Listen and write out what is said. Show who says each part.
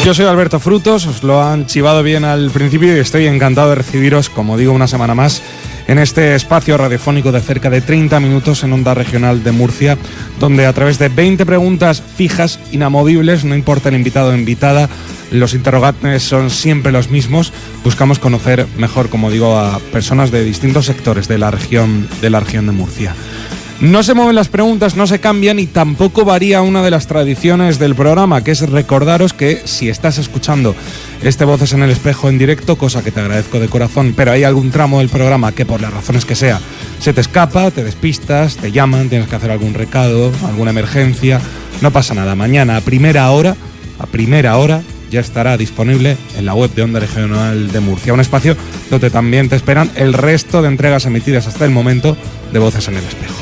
Speaker 1: Yo soy Alberto Frutos, os lo han chivado bien al principio y estoy encantado de recibiros, como digo, una semana más en este espacio radiofónico de cerca de 30 minutos en Onda Regional de Murcia, donde a través de 20 preguntas fijas, inamovibles, no importa el invitado o invitada, los interrogantes son siempre los mismos. Buscamos conocer mejor, como digo, a personas de distintos sectores de la región de Murcia. No se mueven las preguntas, no se cambian y tampoco varía una de las tradiciones del programa, que es recordaros que si estás escuchando este Voces en el Espejo en directo, cosa que te agradezco de corazón, pero hay algún tramo del programa que por las razones que sea se te escapa, te despistas, te llaman, tienes que hacer algún recado, alguna emergencia, no pasa nada. Mañana a primera hora ya estará disponible en la web de Onda Regional de Murcia, un espacio donde también te esperan el resto de entregas emitidas hasta el momento de Voces en el Espejo.